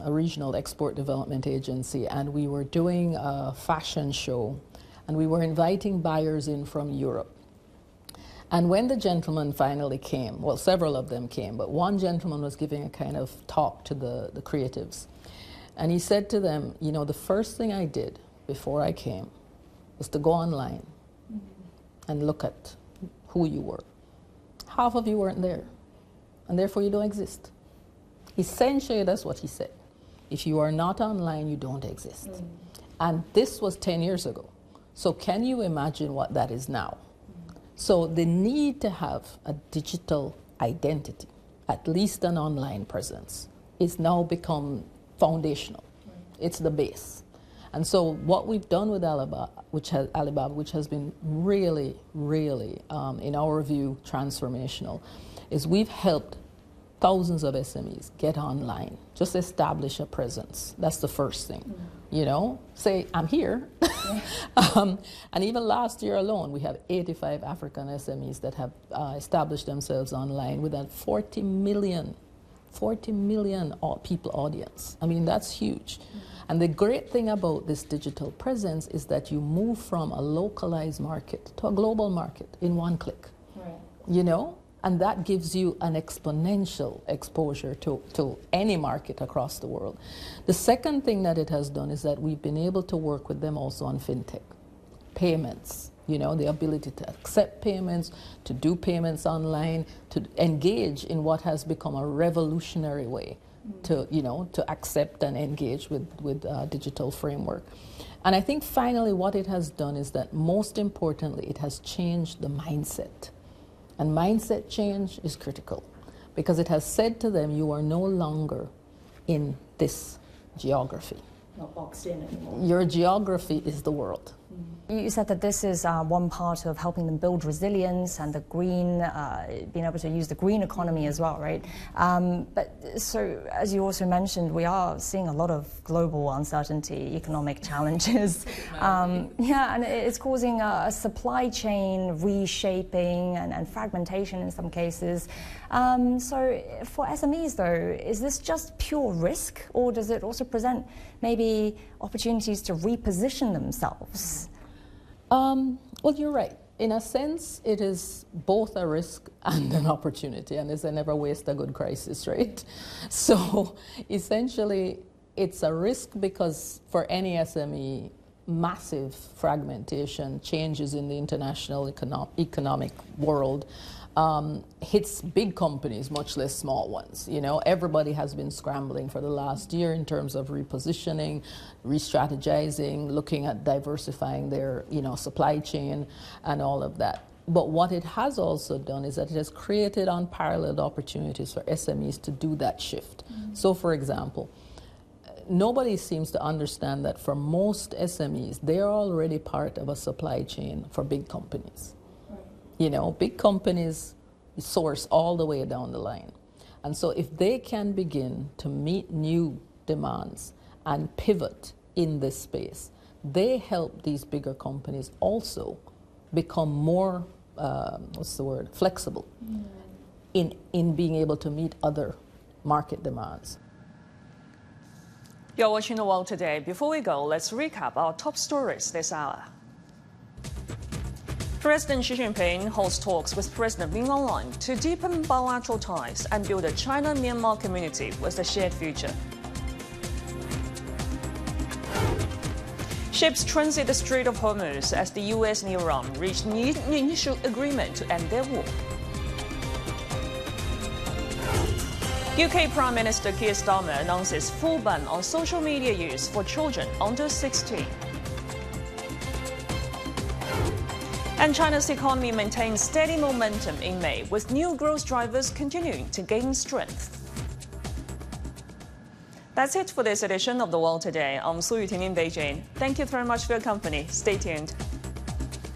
a regional export development agency, and we were doing a fashion show, and we were inviting buyers in from Europe. And when the gentleman finally came, well, several of them came, but one gentleman was giving a kind of talk to the creatives. And he said to them, you know, the first thing I did before I came was to go online and look at who you were. Half of you weren't there, and therefore you don't exist. Essentially, that's what he said. If you are not online, you don't exist. And this was 10 years ago. So can you imagine what that is now? So the need to have a digital identity, at least an online presence, is now become foundational. It's the base. And so what we've done with Alibaba, which has been really, really, in our view, transformational, is we've helped thousands of SMEs get online, just establish a presence. That's the first thing. You know, say, I'm here. And even last year alone, we have 85 African SMEs that have established themselves online with a 40 million people audience. I mean, that's huge. And the great thing about this digital presence is that you move from a localized market to a global market in one click. Right. You know? And that gives you an exponential exposure to any market across the world. The second thing that it has done is that we've been able to work with them also on fintech, payments, you know, the ability to accept payments, to do payments online, to engage in what has become a revolutionary way to, you know, to accept and engage with digital framework. And I think finally what it has done is that most importantly, it has changed the mindset. And mindset change is critical because it has said to them, you are no longer in this geography. Not boxed in anymore. Your geography is the world. You said that this is one part of helping them build resilience and the green, being able to use the green economy as well, right? But so, as you also mentioned, we are seeing a lot of global uncertainty, economic challenges. Yeah, and it's causing a supply chain reshaping and fragmentation in some cases. So for SMEs, though, is this just pure risk, or does it also present maybe opportunities to reposition themselves? Well, you're right. In a sense, it is both a risk and an opportunity, and it's a never waste a good crisis, right? So essentially, it's a risk because for any SME, massive fragmentation, changes in the international economic world, hits big companies, much less small ones. You know, everybody has been scrambling for the last year in terms of repositioning, re-strategizing, looking at diversifying their, you know, supply chain and all of that. But what it has also done is that it has created unparalleled opportunities for SMEs to do that shift. So, for example, nobody seems to understand that for most SMEs, they are already part of a supply chain for big companies. You know, big companies source all the way down the line. And so if they can begin to meet new demands and pivot in this space, they help these bigger companies also become more, flexible in being able to meet other market demands. You're watching The World Today. Before we go, let's recap our top stories this hour. President Xi Jinping holds talks with President Min Aung to deepen bilateral ties and build a China-Myanmar community with a shared future. Ships transit the Strait of Hormuz as the US and Iran reach an initial agreement to end their war. UK Prime Minister Keir Starmer announces full ban on social media use for children under 16. And China's economy maintains steady momentum in May, with new growth drivers continuing to gain strength. That's it for this edition of The World Today. I'm Su Yuting in Beijing. Thank you very much for your company. Stay tuned.